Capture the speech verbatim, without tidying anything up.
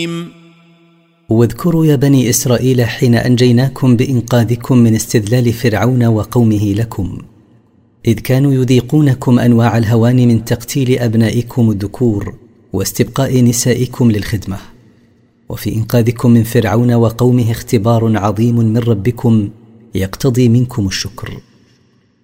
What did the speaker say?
واذكروا يا بني إسرائيل حين أنجيناكم بإنقاذكم من استذلال فرعون وقومه لكم، إذ كانوا يذيقونكم أنواع الهوان من تقتيل أبنائكم الذكور واستبقاء نسائكم للخدمة. وفي إنقاذكم من فرعون وقومه اختبار عظيم من ربكم يقتضي منكم الشكر.